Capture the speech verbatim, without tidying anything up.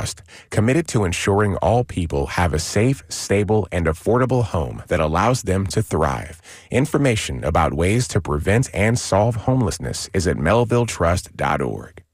Trust, committed to ensuring all people have a safe, stable, and affordable home that allows them to thrive. Information about ways to prevent and solve homelessness is at melville trust dot org.